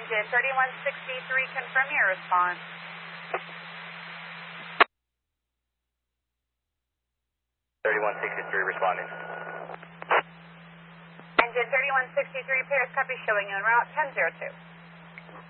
Engine 3163, confirm your response. Responding. Engine 3163, Paris copy, showing you en route 1002.